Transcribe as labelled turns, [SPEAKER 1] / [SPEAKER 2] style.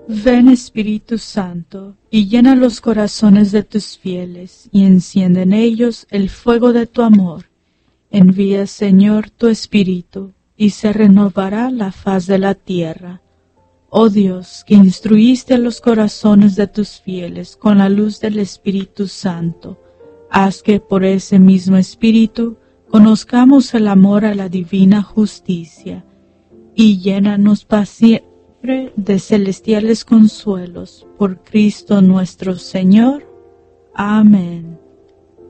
[SPEAKER 1] Ven Espíritu Santo, y llena los corazones de tus fieles, y enciende en ellos el fuego de tu amor. Envía, Señor, tu Espíritu, y se renovará la faz de la tierra. Oh Dios, que instruiste los corazones de tus fieles con la luz del Espíritu Santo, haz que por ese mismo Espíritu conozcamos el amor a la divina justicia, y llénanos paciente de celestiales consuelos, por Cristo nuestro Señor. Amén.